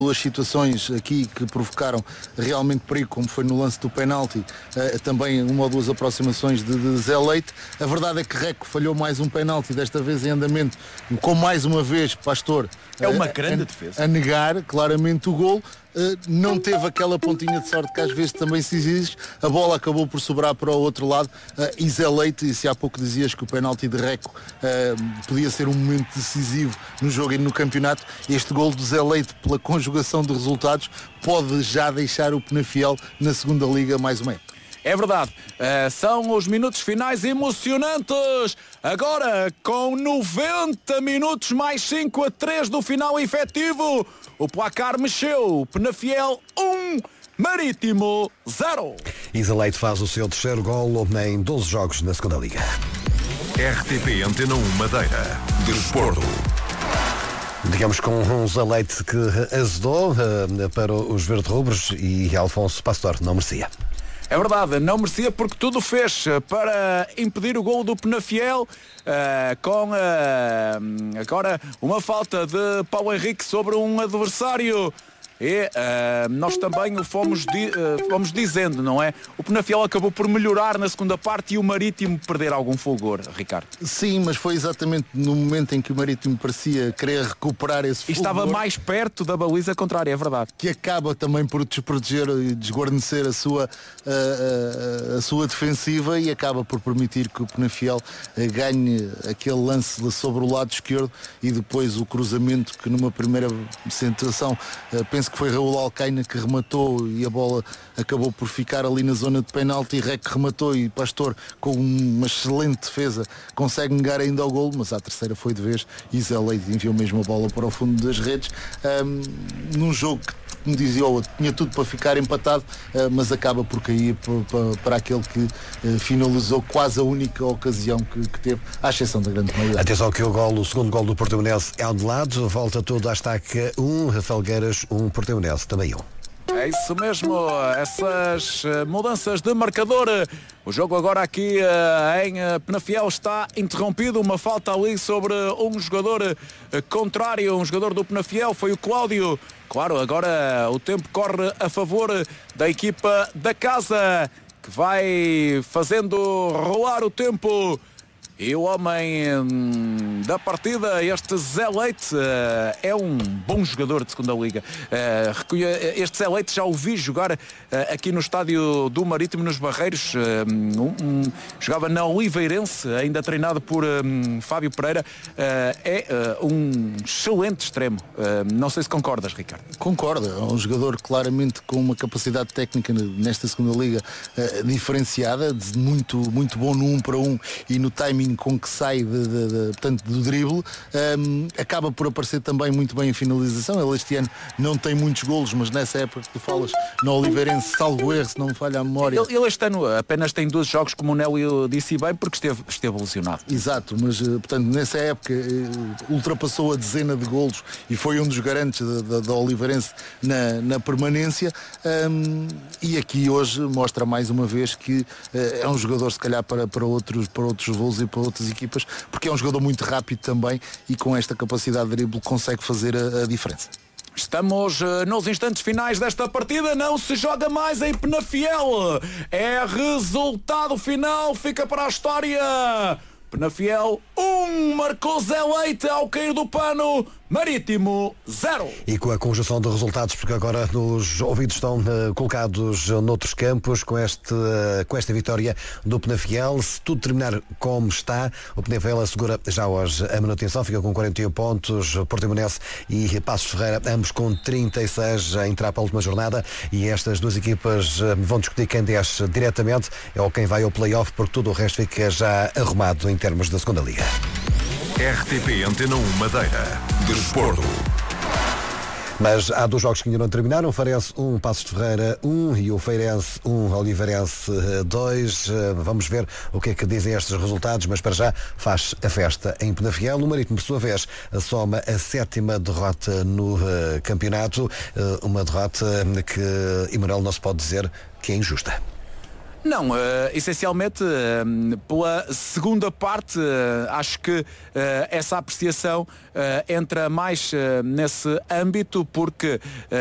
duas situações aqui que provocaram realmente perigo, como foi no lance do penalti, também uma ou duas aproximações de Zé Leite. A verdade é que Reco falhou mais um penalti, desta vez em andamento, com mais uma vez Pastor é uma grande defesa a negar claramente o golo. Não teve aquela pontinha de sorte que às vezes também se exige, a bola acabou por sobrar para o outro lado, e Zé Leite, e se há pouco dizias que o penalti de Reco podia ser um momento decisivo no jogo e no campeonato, este golo de Zé Leite, pela conjugação de resultados, pode já deixar o Penafiel na segunda liga mais uma época. É verdade, são os minutos finais emocionantes. Agora, com 90 minutos mais 5-3 do final efetivo, o placar mexeu. Penafiel 1, Marítimo 0. Zé Leite faz o seu terceiro golo em 12 jogos na segunda liga. RTP Antena 1 Madeira. Desporto. Digamos com um Zé Leite que azedou para os verde-rubros, e Alfonso Pastor não merecia. É verdade, não merecia porque tudo fez para impedir o golo do Penafiel, com agora uma falta de Paulo Henrique sobre um adversário. E nós também o fomos dizendo, não é? O Penafiel acabou por melhorar na segunda parte e o Marítimo perder algum fulgor, Ricardo. Sim, mas foi exatamente no momento em que o Marítimo parecia querer recuperar esse fulgor. E estava mais perto da baliza contrária, é verdade. Que acaba também por desproteger e desguarnecer a sua defensiva, e acaba por permitir que o Penafiel ganhe aquele lance sobre o lado esquerdo, e depois o cruzamento que numa primeira situação penso que foi Raul Alcaina que rematou, e a bola acabou por ficar ali na zona de penalti. Rec rematou e Pastor, com uma excelente defesa, consegue negar ainda ao golo, mas a terceira foi de vez e Zé Leite enviou mesmo a bola para o fundo das redes, num jogo que, como dizia o outro, tinha tudo para ficar empatado, mas acaba por cair para aquele que finalizou quase a única ocasião que teve, à exceção da grande maioria. Atenção que o segundo golo do Portimonense é anulado, volta tudo à estaca 1, Felgueiras 1, Portimonense também 1. É isso mesmo, essas mudanças de marcador. O jogo agora aqui em Penafiel está interrompido. Uma falta ali sobre um jogador contrário, um jogador do Penafiel, foi o Cláudio. Claro, agora o tempo corre a favor da equipa da casa, que vai fazendo rolar o tempo. E o homem da partida, este Zé Leite, é um bom jogador de segunda liga. Este Zé Leite já o vi jogar aqui no estádio do Marítimo, nos Barreiros. Jogava na Oliveirense, ainda treinado por Fábio Pereira. É um excelente extremo. Não sei se concordas, Ricardo. Concordo, é um jogador claramente com uma capacidade técnica nesta segunda liga diferenciada, muito, muito bom no 1 para 1 e no timing com que sai portanto, do drible. Acaba por aparecer também muito bem em finalização. Ele este ano não tem muitos golos, mas nessa época que tu falas, na Oliveirense, salvo erro, se não me falha a memória. Ele este ano apenas tem 12 jogos, como o Nélio disse bem, porque esteve lesionado. Exato, mas portanto nessa época ultrapassou a dezena de golos e foi um dos garantes da Oliveirense na permanência, e aqui hoje mostra mais uma vez que é um jogador se calhar para outros voos e para outras equipas, porque é um jogador muito rápido também, e com esta capacidade de drible consegue fazer a diferença. Estamos nos instantes finais desta partida. Não se joga mais em Penafiel. É resultado final, fica para a história. Penafiel 1, marcou Zé Leite ao cair do pano. Marítimo 0. E com a conjunção de resultados, porque agora os ouvidos estão colocados noutros campos, com esta vitória do Penafiel, se tudo terminar como está, o Penafiel assegura já hoje a manutenção, fica com 41 pontos, Portimonense e Passos Ferreira, ambos com 36 a entrar para a última jornada, e estas duas equipas vão discutir quem desce diretamente, é ou quem vai ao play-off, porque tudo o resto fica já arrumado em termos da segunda liga. RTP Antena 1 Madeira. Desporto. Mas há dois jogos que ainda não terminaram. O Farense 1, Passos de Ferreira 1 e o Feirense 1, Oliveirense 2. Vamos ver o que é que dizem estes resultados, mas para já faz a festa em Penafiel. O Marítimo, por sua vez, soma a 7ª derrota no campeonato. Uma derrota que, Emanuel, não se pode dizer que é injusta. Não, essencialmente pela segunda parte acho que essa apreciação entra mais nesse âmbito porque